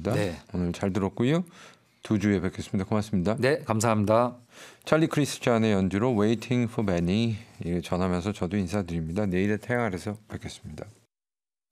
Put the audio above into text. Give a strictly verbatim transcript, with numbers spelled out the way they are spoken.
같습니다. 네. 오늘 잘 들었고요. 두 주에 뵙겠습니다. 고맙습니다. 네, 감사합니다. 찰리 크리스찬의 연주로 Waiting for Benny 전하면서 저도 인사드립니다. 내일의 태양 아래서 뵙겠습니다.